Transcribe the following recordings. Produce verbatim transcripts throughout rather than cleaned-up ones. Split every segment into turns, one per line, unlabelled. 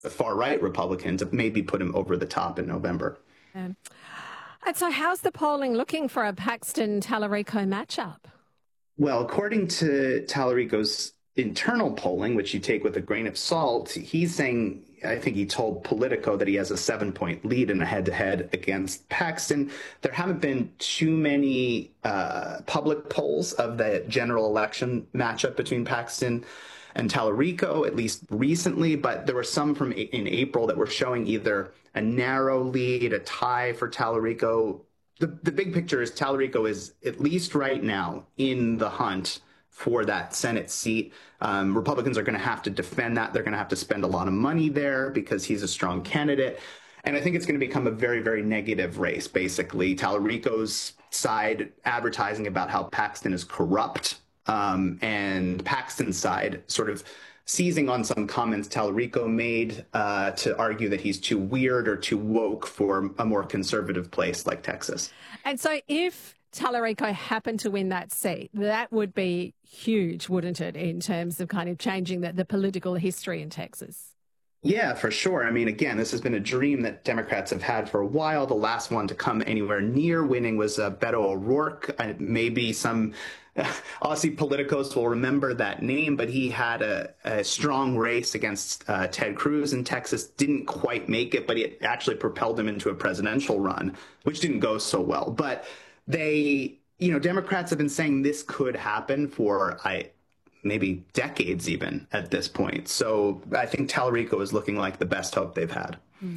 the far-right Republican to maybe put him over the top in November.
Um, and so how's the polling looking for a Paxton-Tallarico matchup?
Well, according to Tallarico's internal polling, which you take with a grain of salt, he's saying, I think he told Politico that he has a seven-point lead in a head-to-head against Paxton. There haven't been too many uh, public polls of the general election matchup between Paxton and Tallarico, at least recently, but there were some from in April that were showing either a narrow lead, a tie for Tallarico. The, the big picture is Tallarico is, at least right now, in the hunt for that Senate seat. Um, Republicans are going to have to defend that. They're going to have to spend a lot of money there because he's a strong candidate. And I think it's going to become a very, very negative race, basically. Tallarico's side advertising about how Paxton is corrupt, um, and Paxton's side sort of seizing on some comments Tallarico made uh, to argue that he's too weird or too woke for a more conservative place like Texas.
And so if Tallarico happened to win that seat, that would be huge, wouldn't it, in terms of kind of changing the, the political history in Texas?
Yeah, for sure. I mean, again, this has been a dream that Democrats have had for a while. The last one to come anywhere near winning was uh, Beto O'Rourke. Uh, maybe some uh, Aussie politicos will remember that name, but he had a, a strong race against uh, Ted Cruz in Texas. Didn't quite make it, but it actually propelled him into a presidential run, which didn't go so well. But they, you know, Democrats have been saying this could happen for I. maybe decades even at this point. So I think Tallarico is looking like the best hope they've had.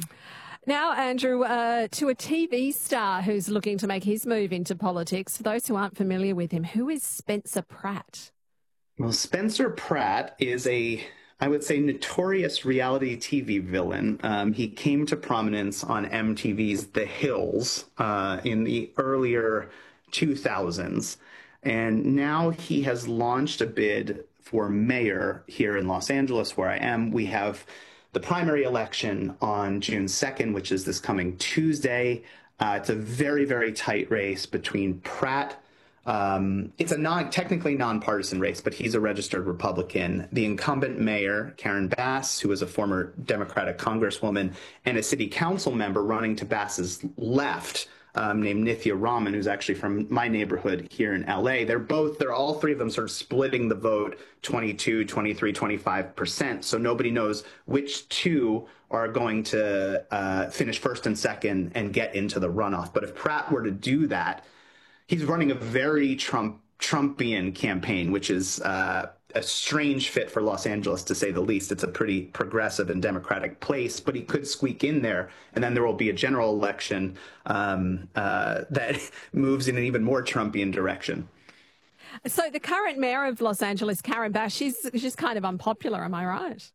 Now, Andrew, uh, to a T V star who's looking to make his move into politics. For those who aren't familiar with him, who is Spencer Pratt?
Well, Spencer Pratt is a, I would say, notorious reality T V villain. Um, he came to prominence on M T V's The Hills uh, in the earlier two thousands. And now he has launched a bid for mayor here in Los Angeles, where I am. We have the primary election on June second, which is this coming Tuesday. Uh, it's a very, very tight race between Pratt. Um, it's a non, technically nonpartisan race, but he's a registered Republican. The incumbent mayor, Karen Bass, who is a former Democratic congresswoman, and a city council member running to Bass's left, Um, named Nithya Raman, who's actually from my neighborhood here in L A. They're both, they're all three of them sort of splitting the vote twenty-two, twenty-three, twenty-five percent. So nobody knows which two are going to uh, finish first and second and get into the runoff. But if Pratt were to do that, he's running a very Trump Trumpian campaign, which is uh, a strange fit for Los Angeles, to say the least. It's a pretty progressive and democratic place, but he could squeak in there, and then there will be a general election um, uh, that moves in an even more Trumpian direction.
So the current mayor of Los Angeles, Karen Bass, she's, she's kind of unpopular, am I right?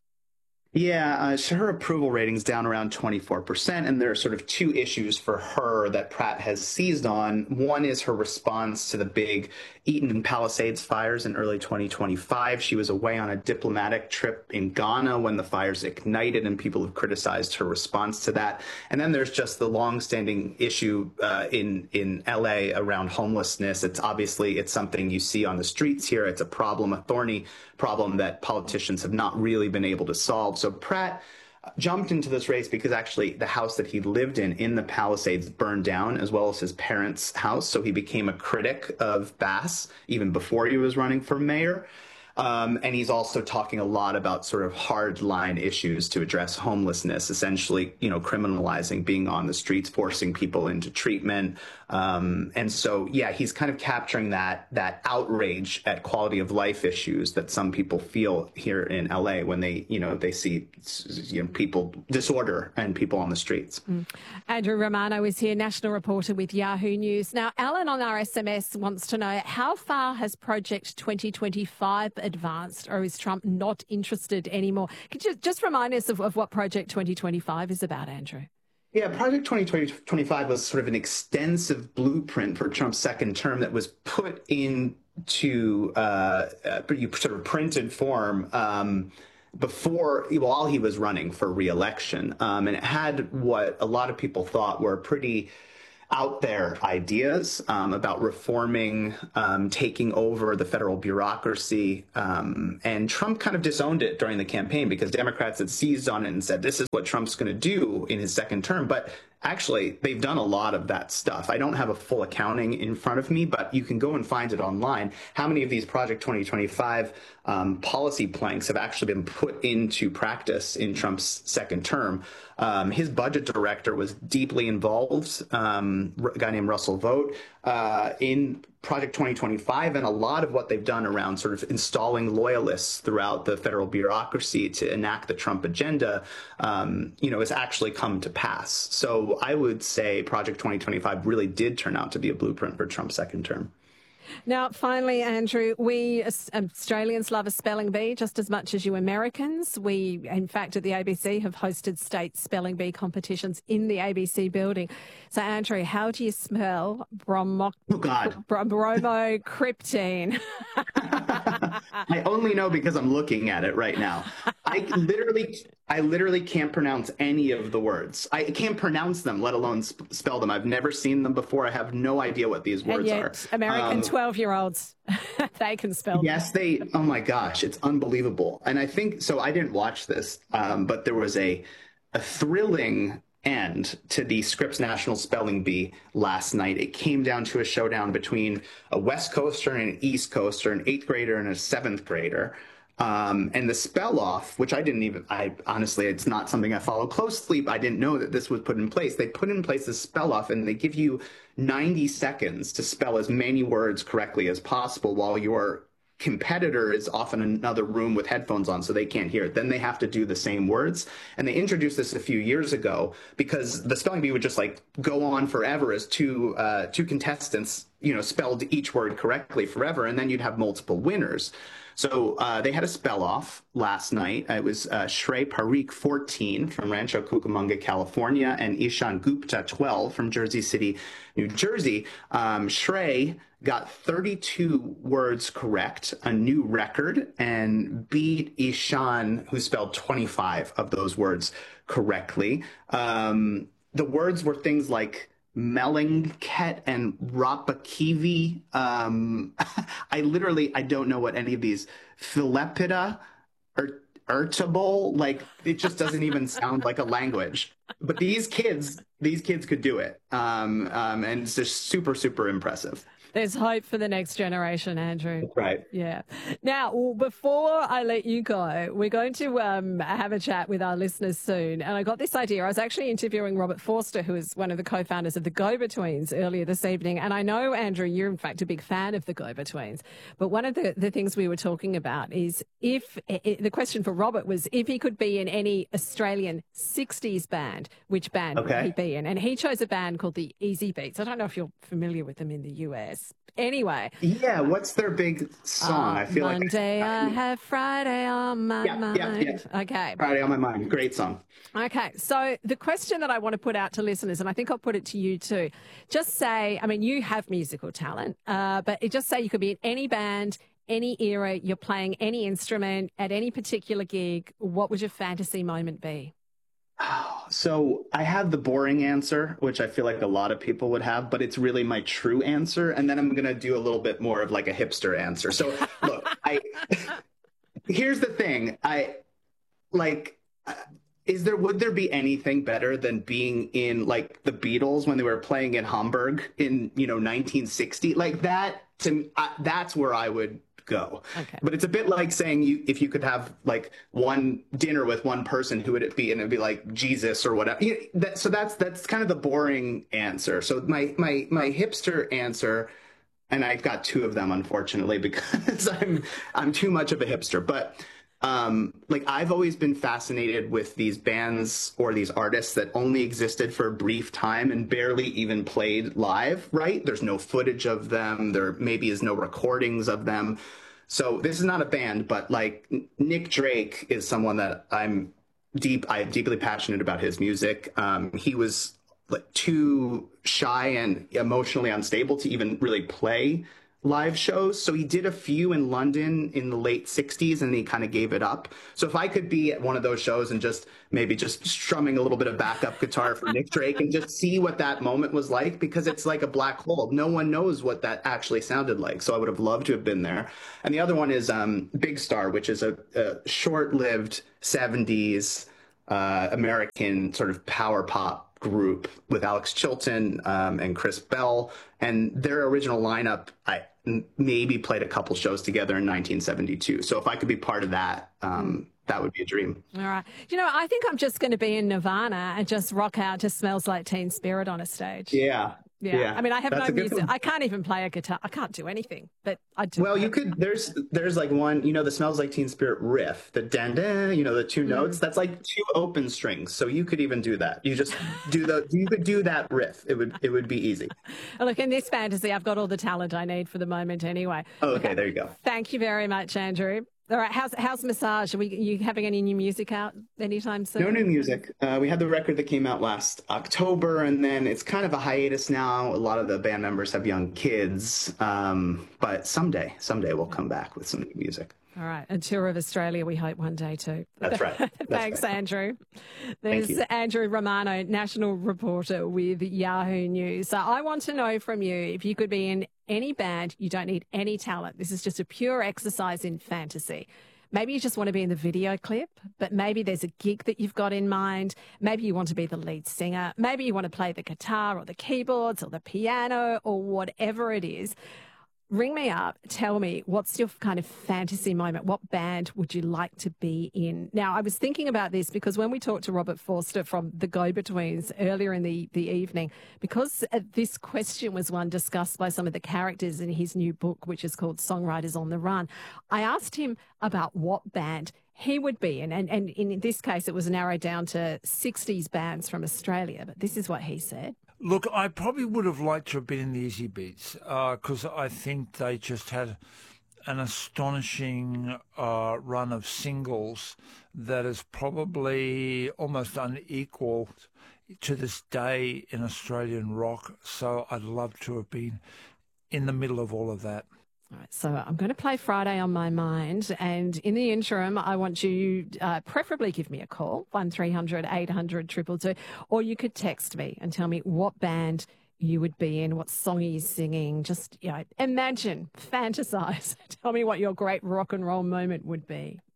Yeah, uh, so her approval rating's down around twenty-four percent, and there are sort of two issues for her that Pratt has seized on. One is her response to the big Eaton Palisades fires in early twenty twenty-five. She was away on a diplomatic trip in Ghana when the fires ignited, and people have criticized her response to that. And then there's just the longstanding issue uh, in, in L A around homelessness. It's obviously, it's something you see on the streets here. It's a problem, a thorny problem that politicians have not really been able to solve. So Pratt jumped into this race because actually the house that he lived in in the Palisades burned down, as well as his parents' house. So he became a critic of Bass even before he was running for mayor. Um, and he's also talking a lot about sort of hard line issues to address homelessness, essentially, you know, criminalizing being on the streets, forcing people into treatment. Um, and so, yeah, he's kind of capturing that that outrage at quality of life issues that some people feel here in L A when they, you know, they see, you know, people disorder and people on the streets.
Mm. Andrew Romano is here, national reporter with Yahoo News. Now, Alan on our S M S wants to know, how far has Project twenty twenty-five advanced, or is Trump not interested anymore? Could you just remind us of, of what Project twenty twenty-five is about, Andrew?
Yeah, Project twenty twenty-five was sort of an extensive blueprint for Trump's second term that was put into uh, uh, sort of printed form um, before, while he was running for re-election. Um, and it had what a lot of people thought were pretty out there ideas um, about reforming, um, taking over the federal bureaucracy. Um, and Trump kind of disowned it during the campaign because Democrats had seized on it and said, this is what Trump's going to do in his second term. But actually, they've done a lot of that stuff. I don't have a full accounting in front of me, but you can go and find it online. How many of these Project twenty twenty-five um, policy planks have actually been put into practice in Trump's second term? Um, his budget director was deeply involved, um, a guy named Russell Vogt, uh, in Project twenty twenty-five, and a lot of what they've done around sort of installing loyalists throughout the federal bureaucracy to enact the Trump agenda, um, you know, has actually come to pass. So I would say Project twenty twenty-five really did turn out to be a blueprint for Trump's second term.
Now, finally, Andrew, we Australians love a spelling bee just as much as you Americans. We, in fact, at the A B C have hosted state spelling bee competitions in the A B C building. So, Andrew, how do you spell bromo-
oh, God.
bromocriptine?
I only know because I'm looking at it right now. I literally, I literally can't pronounce any of the words. I can't pronounce them, let alone sp- spell them. I've never seen them before. I have no idea what these words
and yet,
are.
American
um,
twelve-year-olds, they can spell.
Yes, they. Oh my gosh, it's unbelievable. And I think so. I didn't watch this, um, but there was a a thrilling end to the Scripps National Spelling Bee last night. It came down to a showdown between a West Coaster and an East Coaster, an eighth grader and a seventh grader. Um, and the spell off, which I didn't even, I honestly, it's not something I follow closely, but I didn't know that this was put in place. They put in place a spell off and they give you ninety seconds to spell as many words correctly as possible while your competitor is off in another room with headphones on so they can't hear it. Then they have to do the same words. And they introduced this a few years ago because the spelling bee would just like go on forever as two uh, two contestants, you know, spelled each word correctly forever. And then you'd have multiple winners. So uh, they had a spell off last night. It was uh, Shrey Parikh, fourteen, from Rancho Cucamonga, California, and Ishan Gupta, twelve, from Jersey City, New Jersey. Um, Shrey got thirty-two words correct, a new record, and beat Ishan, who spelled twenty-five of those words correctly. Um, the words were things like Melingket and Rapakivi. Um, I literally, I don't know what any of these, Philepida, or Irritable, like it just doesn't even sound like a language. But these kids, these kids could do it. Um, um, and it's just super, super impressive.
There's hope for the next generation, Andrew.
Right.
Yeah. Now, well, before I let you go, we're going to um, have a chat with our listeners soon. And I got this idea. I was actually interviewing Robert Forster, who is one of the co-founders of the Go-Betweens, earlier this evening. And I know, Andrew, you're in fact a big fan of the Go-Betweens. But one of the, the things we were talking about is if it, the question for Robert was if he could be in any Australian sixties band, which band
okay.
would he be in? And he chose a band called the Easy Beats. I don't know if you're familiar with them in the U S. Anyway.
Yeah, what's their big song?
Uh,
I feel
Monday
like I,
I have Friday on my
yeah,
mind.
Yeah, yeah.
Okay.
Friday on my mind. Great song.
Okay. So the question that I want to put out to listeners, and I think I'll put it to you too, just say, I mean, you have musical talent, uh, but it just say you could be in any band, any era, you're playing any instrument at any particular gig. What would your fantasy moment be?
So I have the boring answer, which I feel like a lot of people would have, but it's really my true answer. And then I'm going to do a little bit more of like a hipster answer. So look, I, here's the thing. I like, is there, would there be anything better than being in like the Beatles when they were playing in Hamburg in, you know, nineteen sixty? Like that, to uh, that's where I would go.
Okay.
But it's a bit like saying you if you could have like one dinner with one person, who would it be? And it'd be like Jesus or whatever. You know, that, so that's that's kind of the boring answer. So my my my hipster answer, and I've got two of them unfortunately because I'm I'm too much of a hipster. But um, like I've always been fascinated with these bands or these artists that only existed for a brief time and barely even played live, right? There's no footage of them. There maybe is no recordings of them. So this is not a band, but like Nick Drake is someone that I'm deep, I'm deeply passionate about his music. Um, he was like too shy and emotionally unstable to even really play live shows. So he did a few in London in the late sixties and he kind of gave it up. So if I could be at one of those shows and just maybe just strumming a little bit of backup guitar for Nick Drake and just see what that moment was like, because it's like a black hole. No one knows what that actually sounded like. So I would have loved to have been there. And the other one is um, Big Star, which is a, a short-lived seventies uh, American sort of power pop group with Alex Chilton um, and Chris Bell, and their original lineup, I maybe played a couple shows together in nineteen seventy-two. So if I could be part of that, um, that would be a dream.
All right. You know, I think I'm just going to be in Nirvana and just rock out to Smells Like Teen Spirit on a stage.
Yeah.
Yeah.
yeah.
I mean, I have
That's
no music.
one.
I can't even play a guitar. I can't do anything, but I do.
Well, you could, there's, there's like one, you know, the Smells Like Teen Spirit riff, the dan dan, you know, the two mm. notes, that's like two open strings. So you could even do that. You just do the, you could do that riff. It would, it would be easy.
Look, in this fantasy, I've got all the talent I need for the moment anyway.
Oh, okay. There you go.
Thank you very much, Andrew. All right, how's how's Massage? Are we you having any new music out anytime soon?
No new music. Uh, we had the record that came out last October, and then it's kind of a hiatus now. A lot of the band members have young kids, um, but someday, someday we'll come back with some new music.
All right, a tour of Australia, we hope one day too.
That's right. That's
Thanks,
right.
Andrew. There's
Thank you.
Andrew Romano, national reporter with Yahoo News. So I want to know from you, if you could be in any band, you don't need any talent. This is just a pure exercise in fantasy. Maybe you just want to be in the video clip, but maybe there's a gig that you've got in mind. Maybe you want to be the lead singer. Maybe you want to play the guitar or the keyboards or the piano or whatever it is. Ring me up. Tell me, what's your kind of fantasy moment? What band would you like to be in? Now, I was thinking about this because when we talked to Robert Forster from The Go-Betweens earlier in the, the evening, because this question was one discussed by some of the characters in his new book, which is called Songwriters on the Run, I asked him about what band he would be in. And, and in this case, it was narrowed down to sixties bands from Australia. But this is what he said.
Look, I probably would have liked to have been in the Easy Beats because uh, I think they just had an astonishing uh, run of singles that is probably almost unequaled to this day in Australian rock. So I'd love to have been in the middle of all of that.
All right, so I'm going to play Friday on My Mind, and in the interim, I want you uh, preferably give me a call, one three hundred eight hundred two two two, or you could text me and tell me what band you would be in, what song are you singing. Just, you know, imagine, fantasize. Tell me what your great rock and roll moment would be.